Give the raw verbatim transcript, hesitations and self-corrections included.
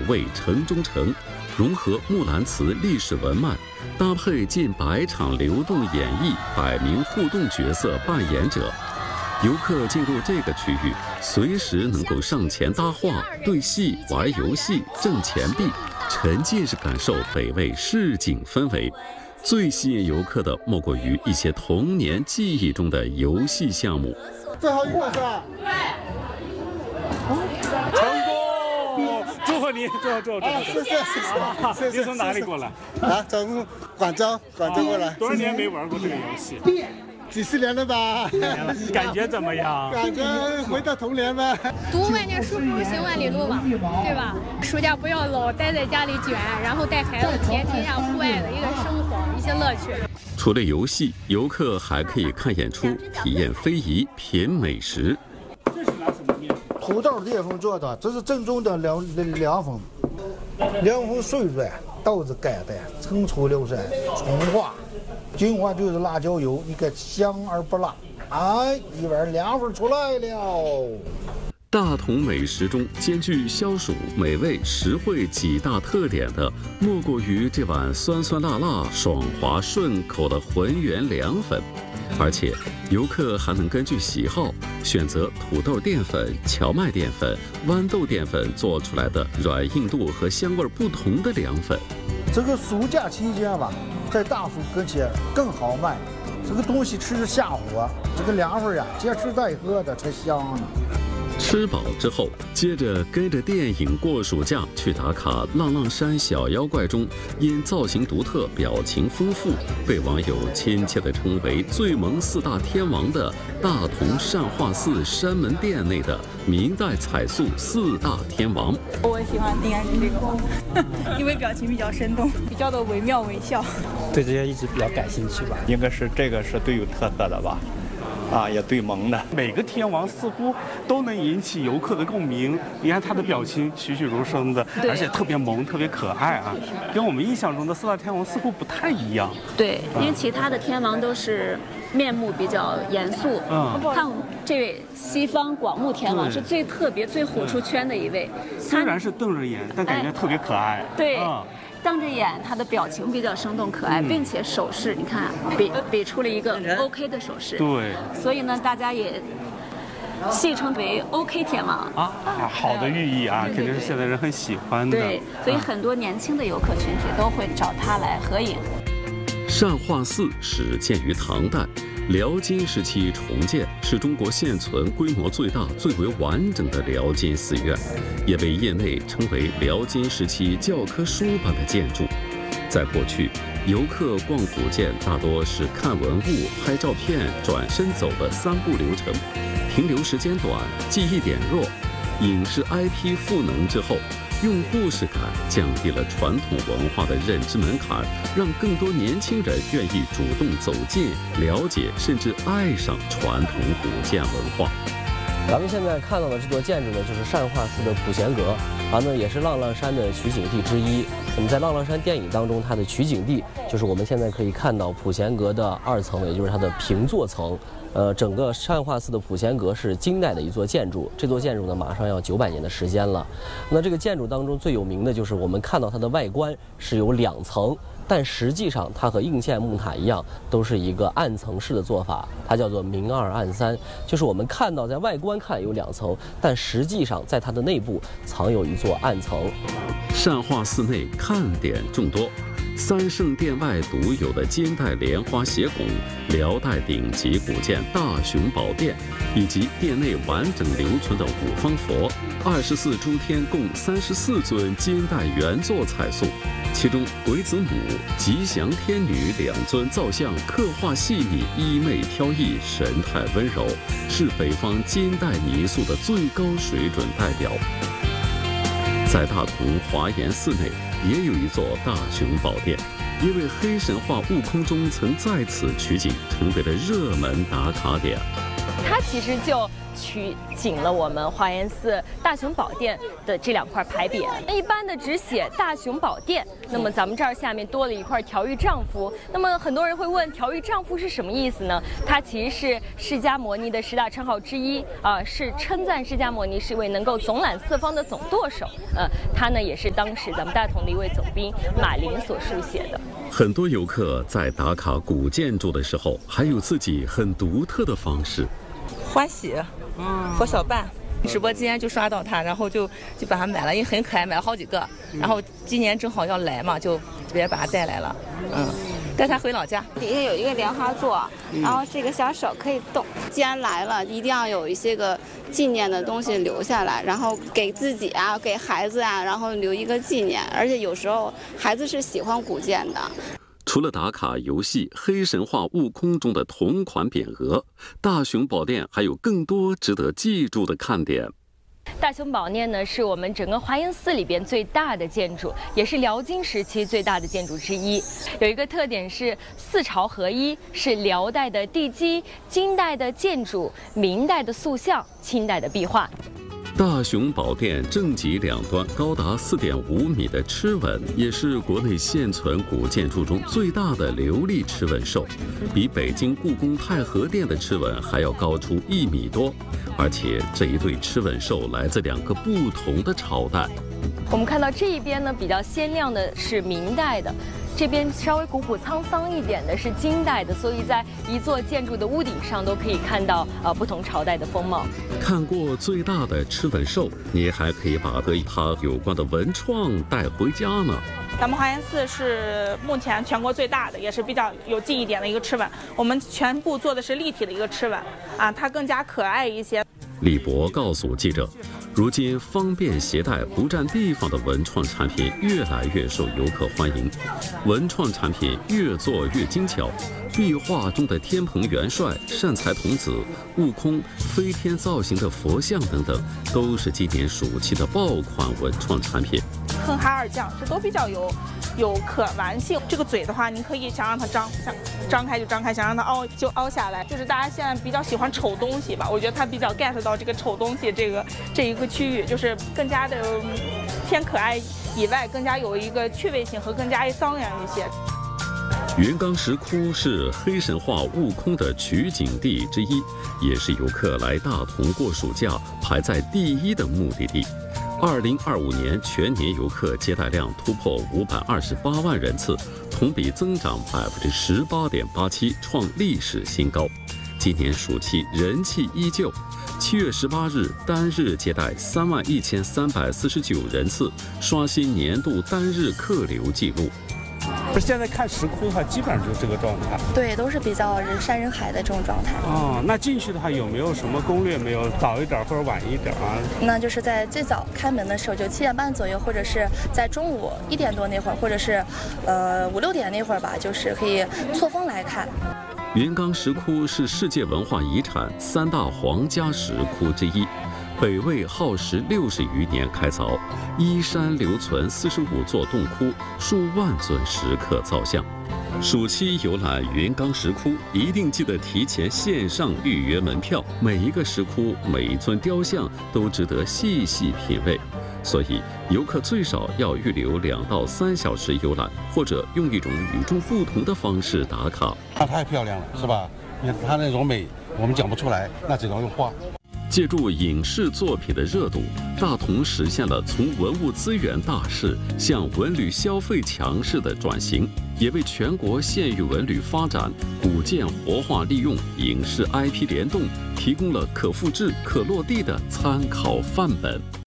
味城中城，融合木兰辞历史文脉，搭配近百场流动演绎，百名互动角色扮演者。游客进入这个区域，随时能够上前搭话、对戏、玩游戏、挣钱币，沉浸式感受北魏市井氛围。最吸引游客的莫过于一些童年记忆中的游戏项目。 最后一个是吧？ 成功！祝贺你，祝贺祝贺祝贺！ 谢谢谢谢谢谢。 您从哪里过来？ 啊，从广州广州过来。 多少年没玩过这个游戏？ 几十年了吧？ 感觉怎么样？ 感觉回到童年吧。 读万卷书不如行万里路嘛，对吧？暑假不要老待在家里卷，然后带孩子体验体验一下户外的一个生活，一些乐趣。 除了游戏，游客还可以看演出、体验非遗、品美食。 这是拿什么面？ 土豆淀粉做的，这是正宗的凉凉粉，凉粉碎软，豆子盖的，层出流水，从化。金华就是辣椒油，你看香而不辣，哎，一碗凉粉出来了。 大同美食中兼具消暑、美味、实惠几大特点的，莫过于这碗酸酸辣辣、爽滑顺口的浑圆凉粉。而且，游客还能根据喜好选择土豆淀粉、荞麦淀粉、豌豆淀粉做出来的软硬度和香味不同的凉粉。 这个暑假期间吧，在大暑跟前更好卖。这个东西吃着下火，这个凉粉呀，接吃带喝的才香呢。 吃饱之后，接着跟着电影过暑假去打卡浪浪山小妖怪中，因造型独特、表情丰富，被网友亲切地称为最萌四大天王的大同善化寺山门殿内的明代彩塑四大天王。 我喜欢应该是这个，因为表情比较生动，比较的惟妙惟肖。 对这些一直比较感兴趣吧， 应该是这个是最有特色的吧。啊，也对萌的， 每个天王似乎都能引起游客的共鸣。你看他的表情栩栩如生的，而且特别萌，特别可爱啊，跟我们印象中的四大天王似乎不太一样。 对，因为其他的天王都是面目比较严肃，嗯，看这位西方广目天王是最特别、最火出圈的一位。 虽然是瞪着眼，但感觉特别可爱。 对。嗯，瞪着眼，他的表情比较生动可爱，嗯、并且手势，你看比比出了一个 OK 的手势。 对， 所以呢，大家也戏称为 OK 天王啊，好的寓意啊，肯定是现在人很喜欢的。 对，所以很多年轻的游客群体都会找他来合影。 善化寺始建于唐代。辽金时期重建，是中国现存规模最大、最为完整的辽金寺院，也被业内称为辽金时期教科书般的建筑。在过去，游客逛古建大多是看文物、拍照片、转身走的三步流程，停留时间短，记忆点弱。影视 I P 赋能之后，用故事感降低了传统文化的认知门槛，让更多年轻人愿意主动走进、了解，甚至爱上传统古建文化。 咱们现在看到的这座建筑呢，就是善化寺的普贤阁，啊，呢也是浪浪山的取景地之一。那么在浪浪山电影当中，它的取景地就是我们现在可以看到普贤阁的二层，也就是它的平座层。呃，整个善化寺的普贤阁是金代的一座建筑，这座建筑呢马上要九百年的时间了。那这个建筑当中最有名的就是我们看到它的外观是有两层，但实际上它和应县木塔一样，都是一个暗层式的做法，它叫做明二暗三，就是我们看到在外观看有两层，但实际上在它的内部藏有一座暗层。 善化寺内看点众多。三圣殿外独有的金代莲花斜拱、辽代顶级古建大雄宝殿，以及殿内完整留存的五方佛、二十四诸天共三十四尊金代原作彩塑，其中鬼子母、吉祥天女两尊造像刻画细腻、衣袂飘逸、神态温柔，是北方金代泥塑的最高水准代表。在大同华严寺内也有一座大雄宝殿，因为黑神话悟空中曾在此取景，成为了热门打卡点。 它其实就取景了我们华严寺大雄宝殿的这两块牌匾。那一般的只写大雄宝殿，那么咱们这儿下面多了一块调御丈夫。那么很多人会问，调御丈夫是什么意思呢？它其实是释迦牟尼的十大称号之一啊，是称赞释迦牟尼是一位能够总揽四方的总舵手。呃，他呢也是当时咱们大同的一位总兵马林所书写的。 很多游客在打卡古建筑的时候，还有自己很独特的方式。 欢喜，佛小伴，直播间就刷到它，然后就就把它买了，因为很可爱，买了好几个。然后今年正好要来嘛，就直接把它带来了，嗯，带它回老家。 底下有一个莲花座，然后这个小手可以动。既然来了，一定要有一些个纪念的东西留下来，然后给自己啊，给孩子啊，然后留一个纪念。而且有时候孩子是喜欢古建的。 除了打卡游戏《黑神话：悟空》中的同款匾额，大雄宝殿还有更多值得记住的看点。 大雄宝殿呢，是我们整个华严寺里边最大的建筑，也是辽金时期最大的建筑之一。有一个特点是四朝合一，是辽代的地基、金代的建筑、明代的塑像、清代的壁画。 大雄宝殿正脊两端高达四点五米的螭吻，也是国内现存古建筑中最大的琉璃螭吻兽，比北京故宫太和殿的螭吻还要高出一米多。而且这一对螭吻兽来自两个不同的朝代。 我们看到这一边呢，比较鲜亮的是明代的。这边稍微古朴沧桑一点的是金代的，所以在一座建筑的屋顶上都可以看到呃不同朝代的风貌。 看过最大的螭吻兽，你还可以把和它有关的文创带回家呢。 咱们华严寺是目前全国最大的，也是比较有记忆点的一个螭吻。我们全部做的是立体的一个螭吻，啊，它更加可爱一些。 李博告诉记者，如今方便携带、不占地方的文创产品越来越受游客欢迎，文创产品越做越精巧。壁画中的天蓬元帅、善财童子、悟空、飞天造型的佛像等等，都是今年暑期的爆款文创产品。 哼哈二将这都比较有有可玩性。这个嘴的话，您可以想让它张，想张开就张开，想让它凹就凹下来。就是大家现在比较喜欢丑东西吧，我觉得它比较 get 到这个丑东西这个这一个区域，就是更加的偏可爱以外，更加有一个趣味性和更加张扬一些。 云冈石窟是黑神话悟空的取景地之一，也是游客来大同过暑假排在第一的目的地。二零二五年全年游客接待量突破五百二十八万人次，同比增长百分之十八点八七，创历史新高。今年暑期人气依旧，七月十八日单日接待三万一千三百四十九人次，刷新年度单日客流记录。 不是现在看石窟的话，基本上就是这个状态。 对，都是比较人山人海的这种状态。 哦，那进去的话有没有什么攻略？没有早一点或者晚一点啊？ 那就是在最早开门的时候，就七点半左右，或者是在中午一点多那会儿，或者是呃五六点那会儿吧，就是可以错峰来看。 云冈石窟是世界文化遗产三大皇家石窟之一。北魏耗时六十余年开凿，依山留存四十五座洞窟，数万尊石刻造像。暑期游览云冈石窟，一定记得提前线上预约门票。每一个石窟、每一尊雕像都值得细细品味，所以游客最少要预留两到三小时游览，或者用一种与众不同的方式打卡。 它太漂亮了，是吧？你看它那种美，我们讲不出来，那只能用画。 借助影视作品的热度，大同实现了从文物资源大市向文旅消费强势的转型，也为全国县域文旅发展、古建活化利用、影视 I P 联动提供了可复制、可落地的参考范本。